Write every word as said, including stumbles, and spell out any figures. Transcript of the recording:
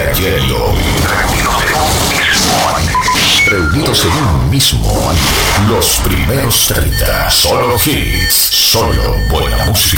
Trayendo. Reunidos en un mismo año. Los primeros treinta. Solo hits. Solo buena música.